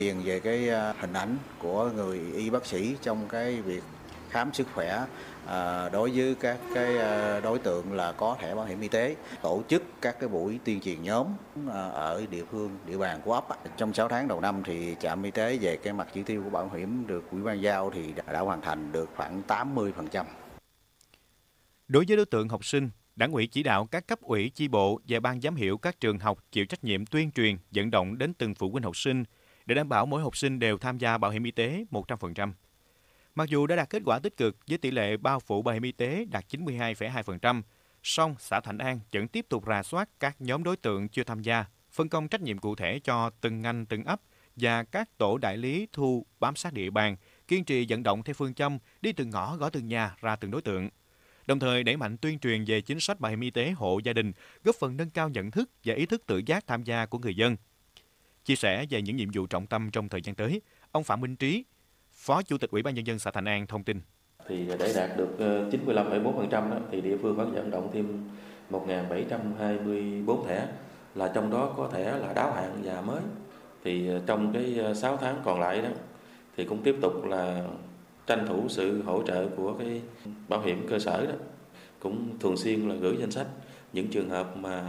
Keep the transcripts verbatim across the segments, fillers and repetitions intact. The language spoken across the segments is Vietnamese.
Tiền về cái hình ảnh của người y bác sĩ trong cái việc khám sức khỏe à, đối với các cái đối tượng là có thẻ bảo hiểm y tế, tổ chức các cái buổi tuyên truyền nhóm ở địa phương, địa bàn của ấp. Trong sáu tháng đầu năm thì trạm y tế về cái mặt chỉ tiêu của bảo hiểm được Ủy ban giao thì đã hoàn thành được khoảng tám mươi phần trăm. Đối với đối tượng học sinh, Đảng ủy chỉ đạo các cấp ủy chi bộ và ban giám hiệu các trường học chịu trách nhiệm tuyên truyền, vận động đến từng phụ huynh học sinh để đảm bảo mỗi học sinh đều tham gia bảo hiểm y tế một trăm phần trăm. Mặc dù đã đạt kết quả tích cực với tỷ lệ bao phủ bảo hiểm y tế đạt chín mươi hai phẩy hai phần trăm, song xã Thạnh An vẫn tiếp tục rà soát các nhóm đối tượng chưa tham gia, phân công trách nhiệm cụ thể cho từng ngành từng ấp và các tổ đại lý thu bám sát địa bàn, kiên trì vận động theo phương châm đi từng ngõ gõ từng nhà ra từng đối tượng. Đồng thời đẩy mạnh tuyên truyền về chính sách bảo hiểm y tế hộ gia đình, góp phần nâng cao nhận thức và ý thức tự giác tham gia của người dân. Chia sẻ về những nhiệm vụ trọng tâm trong thời gian tới, ông Phạm Minh Trí, Phó Chủ tịch Ủy ban Nhân dân xã Thạnh An thông tin. Thì để đạt được chín mươi lăm phẩy bốn phần trăm thì địa phương phải vận động thêm một nghìn bảy trăm hai mươi tư thẻ, là trong đó có thẻ là đáo hạn và mới. Thì trong cái sáu tháng còn lại đó thì cũng tiếp tục là tranh thủ sự hỗ trợ của cái bảo hiểm cơ sở đó, cũng thường xuyên là gửi danh sách những trường hợp mà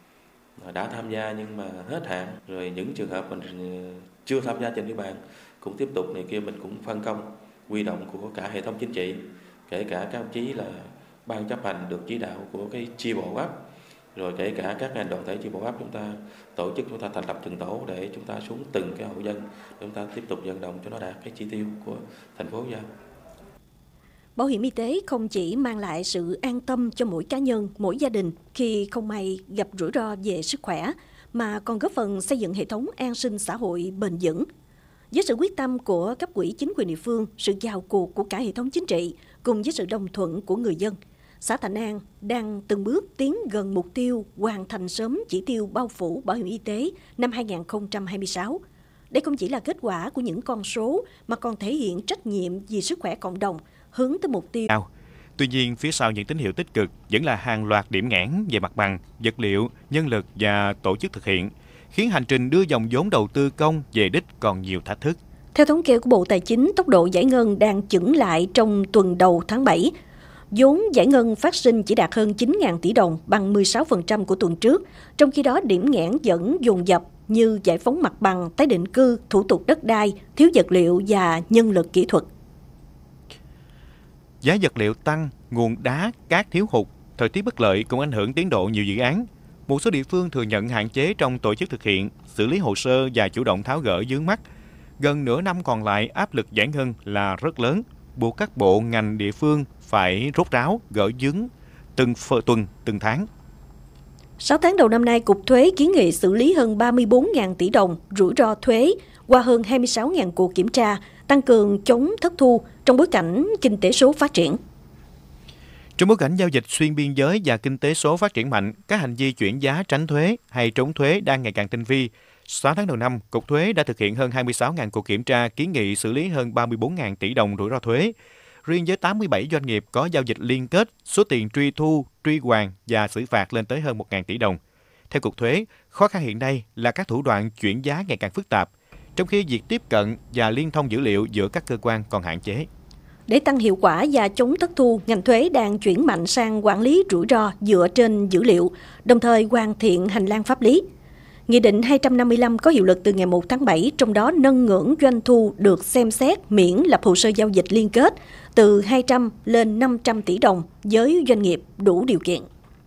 đã tham gia nhưng mà hết hạn, rồi những trường hợp mình chưa tham gia trên địa bàn cũng tiếp tục này kia, mình cũng phân công huy động của cả hệ thống chính trị, kể cả các đồng chí là ban chấp hành được chỉ đạo của cái chi bộ ấp, rồi kể cả các ngành đoàn thể chi bộ ấp, chúng ta tổ chức, chúng ta thành lập từng tổ để chúng ta xuống từng cái hộ dân, chúng ta tiếp tục vận động cho nó đạt cái chỉ tiêu của thành phố giao. Bảo hiểm y tế không chỉ mang lại sự an tâm cho mỗi cá nhân, mỗi gia đình khi không may gặp rủi ro về sức khỏe, mà còn góp phần xây dựng hệ thống an sinh xã hội bền vững. Với sự quyết tâm của cấp ủy chính quyền địa phương, sự vào cuộc của cả hệ thống chính trị, cùng với sự đồng thuận của người dân, xã Thạnh An đang từng bước tiến gần mục tiêu hoàn thành sớm chỉ tiêu bao phủ bảo hiểm y tế năm hai nghìn không trăm hai mươi sáu. Đây không chỉ là kết quả của những con số, mà còn thể hiện trách nhiệm vì sức khỏe cộng đồng, hướng tới mục tiêu. Tuy nhiên, phía sau những tín hiệu tích cực vẫn là hàng loạt điểm nghẽn về mặt bằng, vật liệu, nhân lực và tổ chức thực hiện, khiến hành trình đưa dòng vốn đầu tư công về đích còn nhiều thách thức. Theo thống kê của Bộ Tài chính, tốc độ giải ngân đang chững lại trong tuần đầu tháng bảy. Vốn giải ngân phát sinh chỉ đạt hơn chín nghìn tỷ đồng, bằng mười sáu phần trăm của tuần trước. Trong khi đó, điểm nghẽn vẫn dồn dập như giải phóng mặt bằng, tái định cư, thủ tục đất đai, thiếu vật liệu và nhân lực kỹ thuật. Giá vật liệu tăng, nguồn đá, cát thiếu hụt, thời tiết bất lợi cũng ảnh hưởng tiến độ nhiều dự án. Một số địa phương thừa nhận hạn chế trong tổ chức thực hiện, xử lý hồ sơ và chủ động tháo gỡ vướng mắc. Gần nửa năm còn lại, áp lực giải ngân là rất lớn, buộc các bộ ngành địa phương phải rốt ráo, gỡ vướng từng tuần, từng tháng. sáu tháng đầu năm nay, Cục Thuế kiến nghị xử lý hơn ba mươi bốn nghìn tỷ đồng rủi ro thuế qua hơn hai mươi sáu nghìn cuộc kiểm tra, tăng cường chống thất thu trong bối cảnh kinh tế số phát triển. Trong bối cảnh giao dịch xuyên biên giới và kinh tế số phát triển mạnh, các hành vi chuyển giá tránh thuế hay trốn thuế đang ngày càng tinh vi. sáu tháng đầu năm, Cục Thuế đã thực hiện hơn hai mươi sáu nghìn cuộc kiểm tra, kiến nghị xử lý hơn ba mươi bốn nghìn tỷ đồng rủi ro thuế. Riêng với tám mươi bảy doanh nghiệp có giao dịch liên kết, số tiền truy thu, truy hoàn và xử phạt lên tới hơn một nghìn tỷ đồng. Theo Cục Thuế, khó khăn hiện nay là các thủ đoạn chuyển giá ngày càng phức tạp, trong khi việc tiếp cận và liên thông dữ liệu giữa các cơ quan còn hạn chế. Để tăng hiệu quả và chống thất thu, ngành thuế đang chuyển mạnh sang quản lý rủi ro dựa trên dữ liệu, đồng thời hoàn thiện hành lang pháp lý. Nghị định hai trăm năm mươi lăm có hiệu lực từ ngày một tháng bảy, trong đó nâng ngưỡng doanh thu được xem xét miễn lập hồ sơ giao dịch liên kết từ hai trăm lên năm trăm tỷ đồng với doanh nghiệp đủ điều kiện.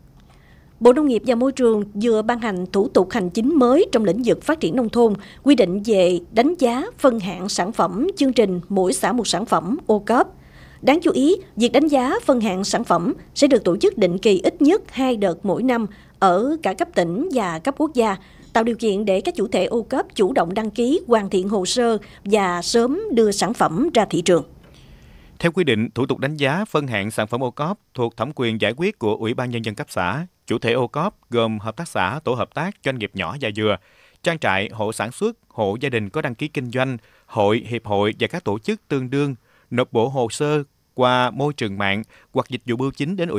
Bộ Nông nghiệp và Môi trường vừa ban hành thủ tục hành chính mới trong lĩnh vực phát triển nông thôn, quy định về đánh giá phân hạng sản phẩm chương trình mỗi xã một sản phẩm ô cốp. Đáng chú ý, việc đánh giá phân hạng sản phẩm sẽ được tổ chức định kỳ ít nhất hai đợt mỗi năm ở cả cấp tỉnh và cấp quốc gia, tạo điều kiện để các chủ thể ô cốp chủ động đăng ký, hoàn thiện hồ sơ và sớm đưa sản phẩm ra thị trường. Theo quy định, thủ tục đánh giá phân hạng sản phẩm ô cốp thuộc thẩm quyền giải quyết của Ủy ban Nhân dân cấp xã. Chủ thể ô cốp gồm hợp tác xã, tổ hợp tác, doanh nghiệp nhỏ và vừa, trang trại, hộ sản xuất, hộ gia đình có đăng ký kinh doanh, hội, hiệp hội và các tổ chức tương đương nộp bộ hồ sơ qua môi trường mạng hoặc dịch vụ bưu chính đến